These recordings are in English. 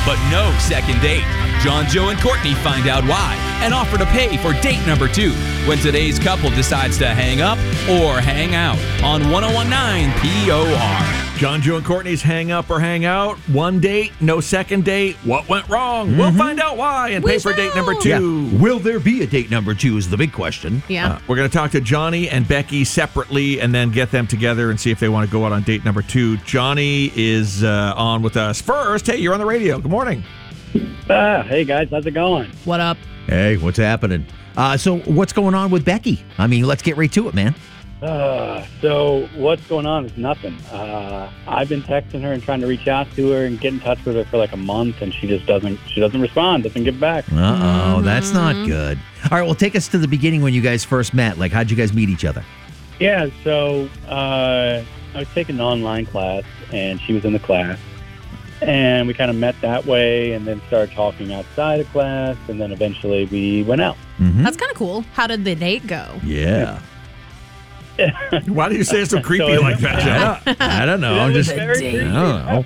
but no second date. John, Joe, and Courtney find out why and offer to pay for date number 2 when today's couple decides to hang up or hang out on 101.9 POR. John, Joe, and Courtney's Hang Up or Hang Out. One date, no second date. What went wrong? We'll find out why and pay for date number 2. Yeah. Will there be a date number 2 is the big question. Yeah. We're going to talk to Johnny and Becky separately and then get them together and see if they want to go out on date number 2. Johnny is on with us first. Hey, you're on the radio. Good morning. Hey, guys. How's it going? What up? Hey, what's happening? So what's going on with Becky? I mean, let's get right to it, man. So what's going on is nothing. I've been texting her and trying to reach out to her and get in touch with her for like a month, and she just doesn't respond, doesn't get back. Uh-oh, that's not good. All right, well, take us to the beginning when you guys first met. Like, how'd you guys meet each other? Yeah, so I was taking an online class, and she was in the class. And we kind of met that way and then started talking outside of class, and then eventually we went out. Mm-hmm. That's kind of cool. How did the date go? Yeah. Why do you say it so creepy like that, Joe? I don't know. I'm just, I very don't know.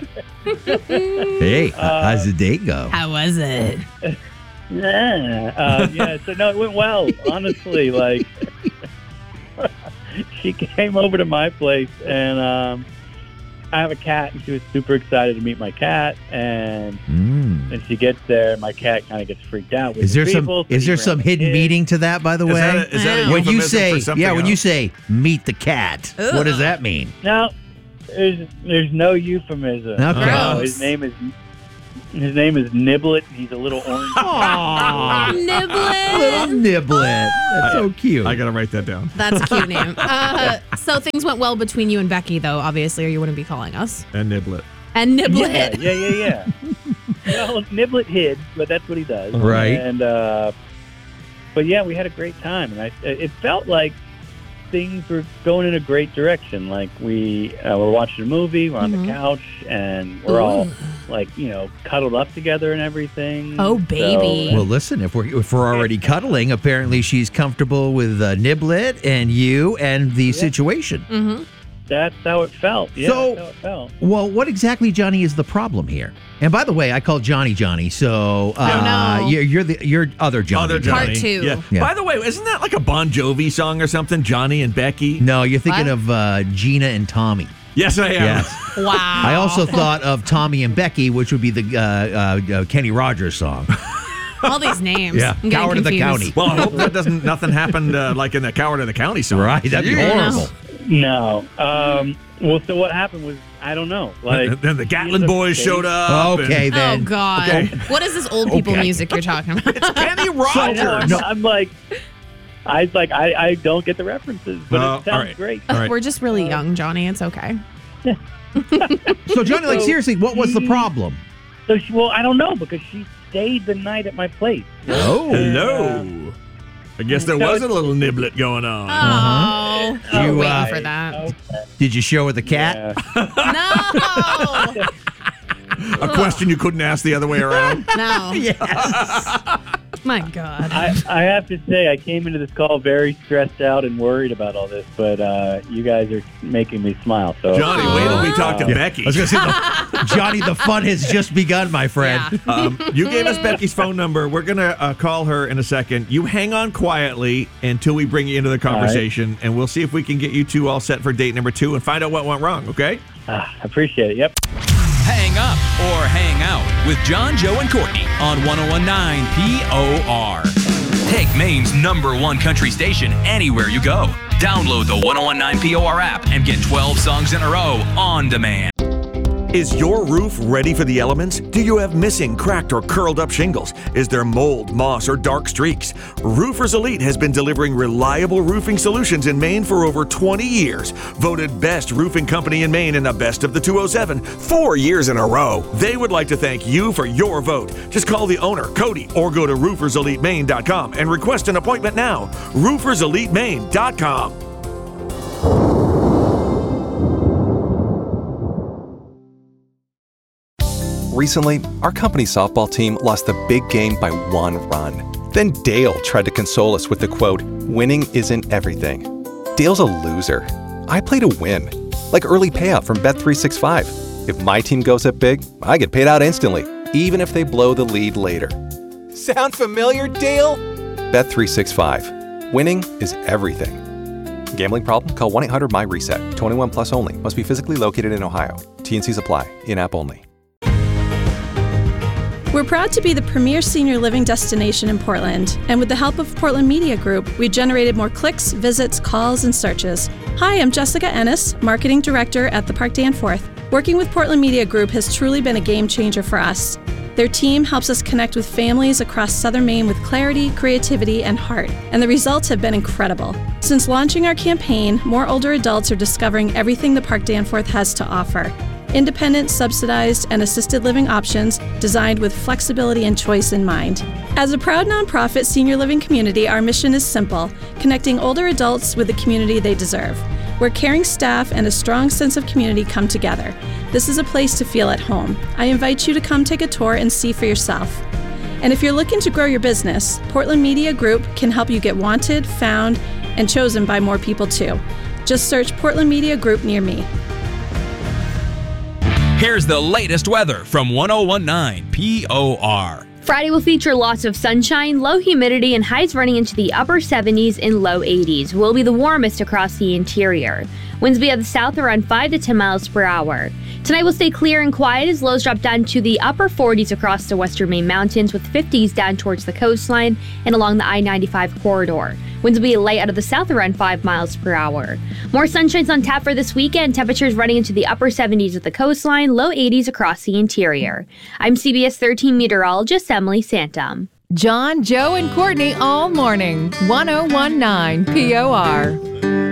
Hey, how's the date go? How was it? Yeah, so no, it went well, honestly. Like, she came over to my place, and I have a cat, and she was super excited to meet my cat, and then she gets there, and my cat kind of gets freaked out. Is there some hidden meaning to that, by the way? Is that a when you euphemism say for something when you else? say meet the cat, what does that mean? No, there's no euphemism. Okay. No, his name is Niblet. He's a little orange. Aww, Niblet. little Niblet. That's so cute. I got to write that down. That's a cute name. So things went well between you and Becky, though, obviously, or you wouldn't be calling us. And Niblet. And Niblet. Yeah. Well, Niblet hid, but that's what he does. Right. And but yeah, we had a great time, and it felt like things were going in a great direction. Like we were watching a movie, we're on the couch, and we're all like, cuddled up together and everything. Oh, baby. So, Well, listen, if we're already cuddling, apparently she's comfortable with Niblet and you and the situation. Mm-hmm. that's how it felt. Yeah, So- that's how it felt. Well, what exactly, Johnny, is the problem here? And by the way, I call Johnny, so no. you're other Johnny. Other Johnny. Part 2. Yeah. By the way, isn't that like a Bon Jovi song or something? Johnny and Becky? No, you're thinking What? of Gina and Tommy. Yes, I am. Yes. Wow. I also thought of Tommy and Becky, which would be the Kenny Rogers song. All these names. Yeah, I'm getting Coward of the confused. County. Well, I hope that nothing happened like in the Coward of the County song. Right, that'd be Jeez. horrible. No. Well, so what happened was, I don't know. Like, Then the Gatlin boys showed up. Okay, and- then. Oh, God. Okay. What is this old people Okay. music you're talking about? Kenny I Rogers. know, I'm like, I don't get the references, but Oh, it sounds all right. great. All right. We're just really young, Johnny. It's okay. So, Johnny, like, seriously, what was the problem? So I don't know, because she stayed the night at my place. Oh. Hello. I guess there was a little niblet going on. Oh. You, You waiting uh, for that. Okay. Did you show her the cat? Yeah. No. A question you couldn't ask the other way around. No. Yes. My God. I have to say, I came into this call very stressed out and worried about all this, but you guys are making me smile. So Johnny, wait till we talk to Yeah. Becky. I was going to say, Johnny, the fun has just begun, my friend. Yeah. You gave us Becky's phone number. We're going to call her in a second. You hang on quietly until we bring you into the conversation, and we'll see if we can get you two all set for date number 2 and find out what went wrong, okay? I appreciate it. Yep. Hang up or hang out with John, Joe, and Courtney on 101.9 POR. Take Maine's #1 country station anywhere you go. Download the 101.9 POR app and get 12 songs in a row on demand. Is your roof ready for the elements? Do you have missing, cracked, or curled up shingles? Is there mold, moss, or dark streaks? Roofers Elite has been delivering reliable roofing solutions in Maine for over 20 years. Voted best roofing company in Maine in the Best of the 207 4 years in a row. They would like to thank you for your vote. Just call the owner, Cody, or go to rooferselitemaine.com and request an appointment now. rooferselitemaine.com. Recently, our company softball team lost the big game by 1 run. Then Dale tried to console us with the quote, "Winning isn't everything." Dale's a loser. I play to win. Like early payout from Bet365. If my team goes up big, I get paid out instantly. even if they blow the lead later. Sound familiar, Dale? Bet365. Winning is everything. Gambling problem? Call 1-800-MY-RESET. 21 plus only. Must be physically located in Ohio. T&Cs apply. In-app only. We're proud to be the premier senior living destination in Portland, and with the help of Portland Media Group, we've generated more clicks, visits, calls, and searches. Hi, I'm Jessica Ennis, Marketing Director at the Park Danforth. Working with Portland Media Group has truly been a game changer for us. Their team helps us connect with families across Southern Maine with clarity, creativity, and heart, and the results have been incredible. Since launching our campaign, more older adults are discovering everything the Park Danforth has to offer. Independent, subsidized, and assisted living options designed with flexibility and choice in mind. As a proud nonprofit senior living community, our mission is simple: connecting older adults with the community they deserve, where caring staff and a strong sense of community come together. This is a place to feel at home. I invite you to come take a tour and see for yourself. And if you're looking to grow your business, Portland Media Group can help you get wanted, found, and chosen by more people too. Just search Portland Media Group near me. Here's the latest weather from 1019 POR. Friday will feature lots of sunshine, low humidity, and highs running into the upper 70s and low 80s. Will be the warmest across the interior. Winds will be at the south around 5 to 10 miles per hour. Tonight will stay clear and quiet as lows drop down to the upper 40s across the western Maine mountains, with 50s down towards the coastline and along the I-95 corridor. Winds will be light out of the south around 5 miles per hour. More sunshine's on tap for this weekend. Temperatures running into the upper 70s at the coastline, low 80s across the interior. I'm CBS 13 meteorologist Emily Santum. John, Joe, and Courtney all morning. 1019 POR.